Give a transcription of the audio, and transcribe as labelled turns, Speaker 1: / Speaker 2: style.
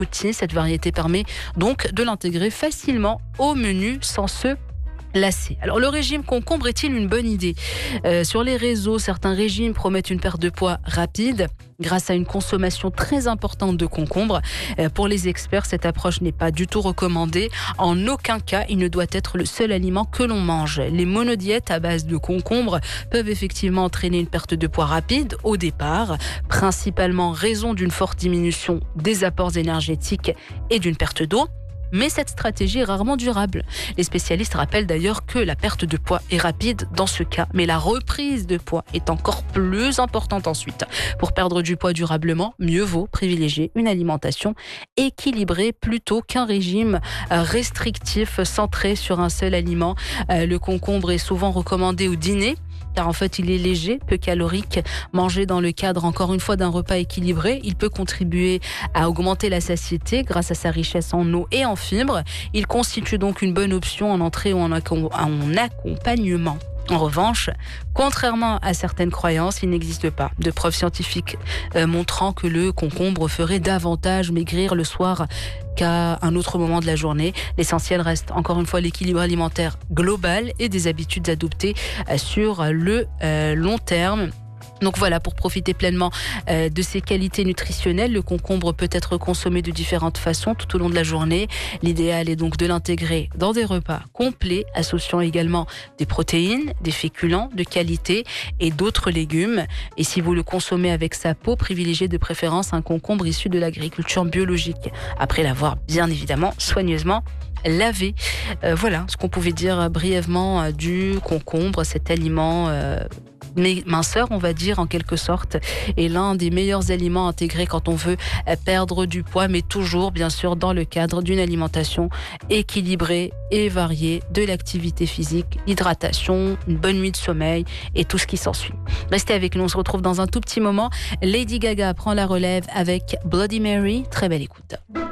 Speaker 1: fruity. Cette variété permet donc de l'intégrer facilement au menu sans se lasser. Alors le régime concombre est-il une bonne idée ? Sur les réseaux, certains régimes promettent une perte de poids rapide grâce à une consommation très importante de concombre. Pour les experts, cette approche n'est pas du tout recommandée. En aucun cas, il ne doit être le seul aliment que l'on mange. Les monodiètes à base de concombre peuvent effectivement entraîner une perte de poids rapide au départ, principalement en raison d'une forte diminution des apports énergétiques et d'une perte d'eau. Mais cette stratégie est rarement durable. Les spécialistes rappellent d'ailleurs que la perte de poids est rapide dans ce cas, mais la reprise de poids est encore plus importante ensuite. Pour perdre du poids durablement, mieux vaut privilégier une alimentation équilibrée plutôt qu'un régime restrictif centré sur un seul aliment. Le concombre est souvent recommandé au dîner, car en fait il est léger, peu calorique. Mangé dans le cadre encore une fois d'un repas équilibré, il peut contribuer à augmenter la satiété grâce à sa richesse en eau et en fibres. Il constitue donc une bonne option en entrée ou en accompagnement. En revanche, contrairement à certaines croyances, il n'existe pas de preuves scientifiques montrant que le concombre ferait davantage maigrir le soir qu'à un autre moment de la journée. L'essentiel reste encore une fois l'équilibre alimentaire global et des habitudes adoptées sur le long terme. Donc voilà, pour profiter pleinement de ses qualités nutritionnelles, le concombre peut être consommé de différentes façons tout au long de la journée. L'idéal est donc de l'intégrer dans des repas complets, associant également des protéines, des féculents de qualité et d'autres légumes. Et si vous le consommez avec sa peau, privilégiez de préférence un concombre issu de l'agriculture biologique, après l'avoir bien évidemment soigneusement lavé. Voilà ce qu'on pouvait dire brièvement du concombre, cet aliment minceur, on va dire en quelque sorte, est l'un des meilleurs aliments intégrés quand on veut perdre du poids, mais toujours bien sûr dans le cadre d'une alimentation équilibrée et variée, de l'activité physique, l'hydratation, une bonne nuit de sommeil et tout ce qui s'ensuit. Restez avec nous, on se retrouve dans un tout petit moment. Lady Gaga prend la relève avec Bloody Mary. Très belle écoute.